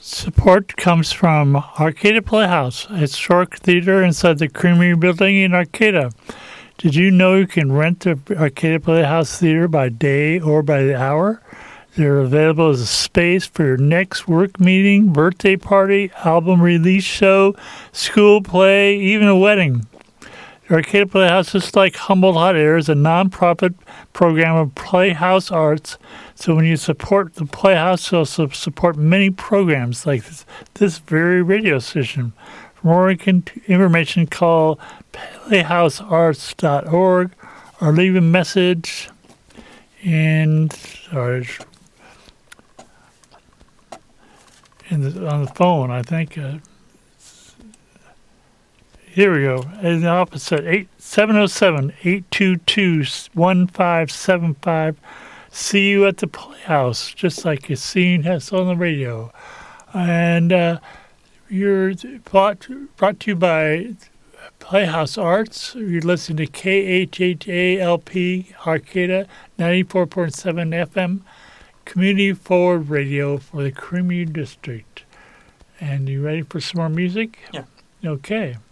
Support comes from Arcata Playhouse, a historic theater inside the Creamery Building in Arcata. Did you know you can rent the Arcata Playhouse Theater by day or by the hour? They're available as a space for your next work meeting, birthday party, album release show, school play, even a wedding. The Arcata Playhouse, just like Humboldt Hot Air, is a nonprofit program of Playhouse Arts. So when you support the Playhouse, you also support many programs like this very radio station. For more information, call playhousearts.org or leave a message on the phone, I think. Here we go. In the office at 707-822-1575. See you at the Playhouse, just like you've seen us on the radio. And you're brought to you by Playhouse Arts. You're listening to KHHALP Arcata 94.7 FM, Community Forward Radio for the Creamery District. And you ready for some more music? Yeah. Okay.